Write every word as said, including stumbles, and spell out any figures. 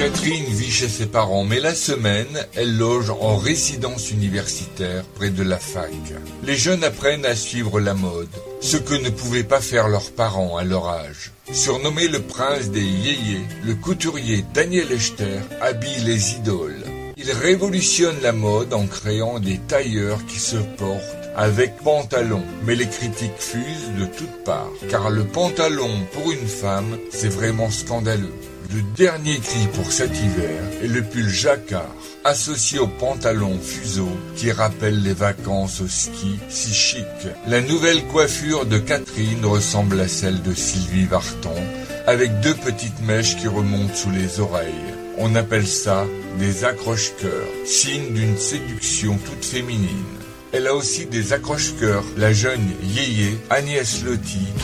Catherine vit chez ses parents, mais la semaine, elle loge en résidence universitaire près de la fac. Les jeunes apprennent à suivre la mode, ce que ne pouvaient pas faire leurs parents à leur âge. Surnommé le prince des yéyés, le couturier Daniel Echter habille les idoles. Il révolutionne la mode en créant des tailleurs qui se portent avec pantalon, mais les critiques fusent de toutes parts, car le pantalon pour une femme, c'est vraiment scandaleux. Le dernier cri pour cet hiver est le pull jacquard, associé au pantalon fuseau qui rappelle les vacances au ski si chic. La nouvelle coiffure de Catherine ressemble à celle de Sylvie Vartan, avec deux petites mèches qui remontent sous les oreilles. On appelle ça des accroche-cœurs, signe d'une séduction toute féminine. Elle a aussi des accroche-cœurs, la jeune yéyé Agnès Lotti,